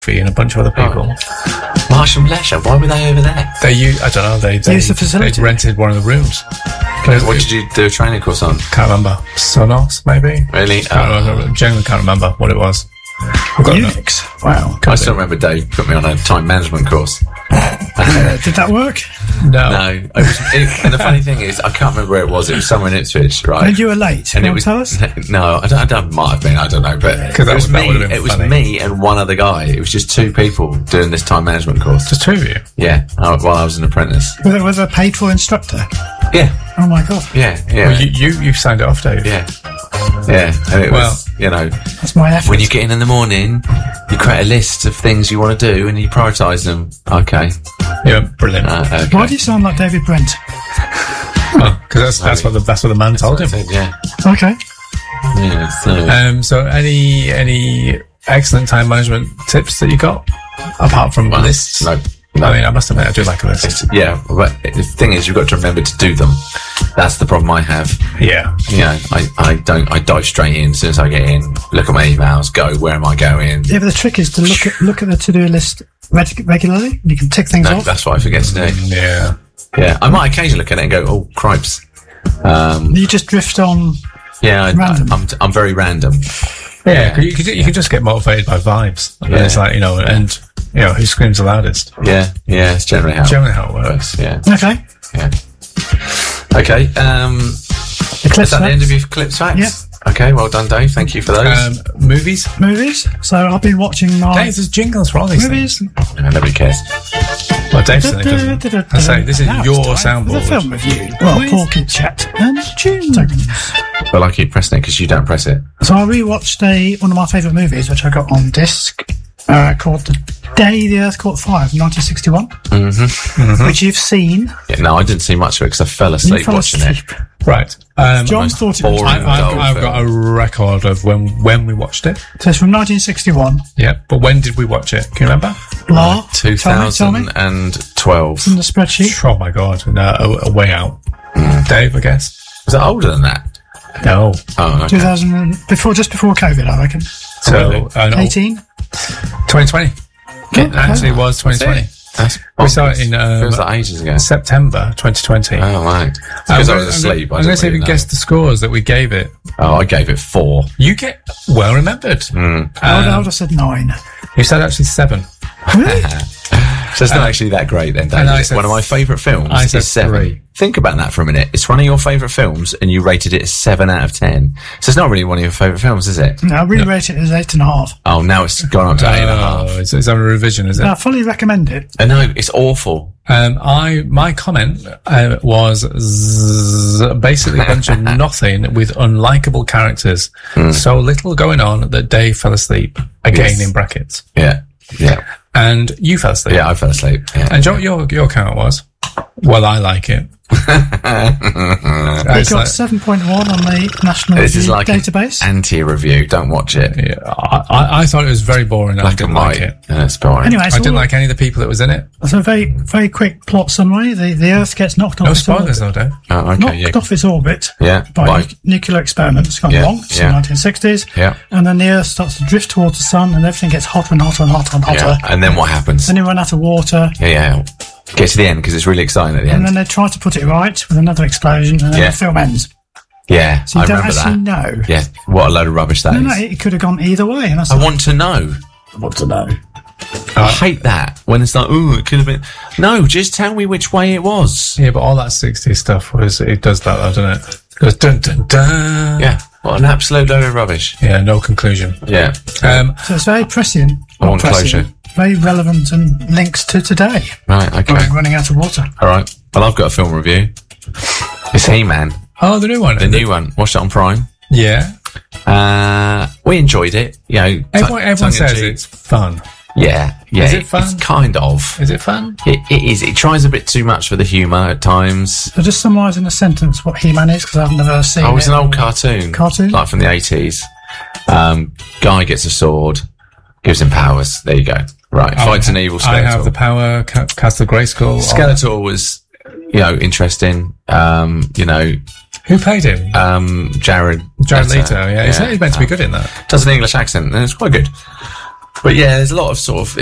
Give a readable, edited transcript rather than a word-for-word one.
and a bunch of other people. Marsh and Leisure, why were they over there? I don't know, they Used the facility. They rented one of the rooms. What did you do a training course on? Can't remember. Sonos, maybe? Really? Genuinely can't remember what it was. Unix. Wow. I still remember Dave put me on a time management course. Did that work? No. And the funny thing is, I can't remember where it was. It was somewhere in Ipswich, right? And you were late. And Can you tell us? No, I don't. Might have been. I don't know. But it was me and one other guy. It was just two people doing this time management course. Just two of you? Yeah. While I was an apprentice. Was there a paid for instructor? Yeah. Oh my god. Yeah. Well, you signed it off, Dave. Yeah. Yeah. And it was, that's my effort. when you get in the morning, you create a list of things you want to do and you prioritise them. Okay. Yeah, brilliant. Okay. Why do you sound like David Brent? Because that's what the man told him. Yeah. Okay. Yeah. So any excellent time management tips that you got apart from lists? No. I mean, I must admit, I do like a list. Yeah, but the thing is, you've got to remember to do them. That's the problem I have. Yeah. I dive straight in as soon as I get in, look at my emails, go, where am I going? Yeah, but the trick is to look at the to-do list regularly. You can tick things off. That's what I forget to do. Yeah. Yeah, I might occasionally look at it and go, oh, cripes. You just drift on. Yeah, random. I'm very random. Yeah, you can just get motivated by vibes. Yeah. It's like, who screams the loudest? Yeah, it's generally how it works. Yeah. Okay. Yeah. Okay. Eclipse is that the end facts. of your Eclipse facts? Yeah. Okay, well done, Dave. Thank you for those. Movies? So I've been watching my Dave, there's jingles for all these movies. things. No, nobody cares. Well, Dave certainly doesn't. I say, this is your soundboard. The film review. Well, Porky Chat and tunes. Well, I keep pressing it because you don't press it. So I rewatched one of my favourite movies, which I got on disc, called The Day the Earth Caught Fire from 1961, which you've seen. Yeah, no, I didn't see much of it because I fell asleep watching it. Right. John thought it was. boring I've got a record of when we watched it. So it's from 1961. Yeah, but when did we watch it? Can you remember? Blah. 2012. From the spreadsheet. Oh my god, no, a way out. Dave, I guess. Was it older than that? No. Oh, okay. 2000, just before COVID, I reckon. So, 18? 2020. It actually was 2020. We saw it in feels like ages ago. September 2020. Oh, right. Because I was asleep. I'm going to see if you can guess the scores that we gave it. Oh, I gave it 4. You get well remembered. I would have said 9. You said actually 7. So it's not actually that great then, Dave. I said one of my favourite films I said is 7. 3. Think about that for a minute. It's one of your favourite films and you rated it as 7 out of 10. So it's not really one of your favourite films, is it? No, I re-rated it as 8.5. Oh, now it's gone up to 8.5. Oh, it's on a revision, is it? No, I fully recommend it. I know, it's awful. My comment was basically a bunch of nothing with unlikable characters. So little going on that Dave fell asleep. Again, in brackets. Yeah. And you fell asleep. Yeah, I fell asleep. Yeah. And do you know what your count was? Well, I like it. It got 7.1 on the National This is Review like database. an anti-review. Don't watch it. Yeah, I thought it was very boring. And I didn't like it. Yeah, it's boring. Anyway, I didn't like any of the people that was in it. So a very, very quick plot summary. The Earth gets knocked off No its spoilers, orbit. though, Dave. Oh, okay, Knocked off its orbit Yeah. by nuclear experiments gone wrong. It's in the 1960s. Yeah. And then the Earth starts to drift towards the sun and everything gets hotter and hotter and hotter and hotter. Yeah. And then what happens? Then you run out of water. Yeah. Get to the end because it's really exciting at the And end. then they try to put it right with another explosion and then the film ends. Yeah, So you I don't remember actually that. know. Yeah, what a load of rubbish that is. No, it could have gone either way. And that's I want to know. want to know. I hate that when it's like, ooh, it could have been. No, just tell me which way it was. Yeah, but all that 60s stuff it does that, though, doesn't it? It goes dun dun dun. Yeah, what an absolute load of rubbish. Yeah, no conclusion. Yeah. So it's very prescient. I want closure. Very relevant and links to today. Right, okay. We're running out of water. All right. Well, I've got a film review. It's He-Man. Oh, the new one. The new one. Watched it on Prime. Yeah. We enjoyed it. You know, Everyone says it's fun. Yeah. Is it fun? It's kind of. Is it fun? It is. It tries a bit too much for the humour at times. So just summarise in a sentence what He-Man is, because I've never seen it. Oh, it's an old cartoon. Like from the 80s. Guy gets a sword, gives him powers. There you go. Right. Fights an evil Skeletor. I have the power, Castle Grayskull. Skeletor was, interesting. Who played him? Jared Leto, yeah. He's meant to be good in that. Does an English accent, and it's quite good. But yeah, there's a lot of sort of